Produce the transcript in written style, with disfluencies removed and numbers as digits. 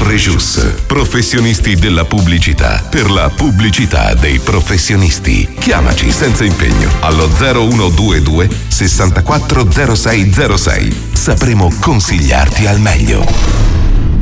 Regius, professionisti della pubblicità per la pubblicità dei professionisti. Chiamaci senza impegno allo 0122 640606. Sapremo consigliarti al meglio.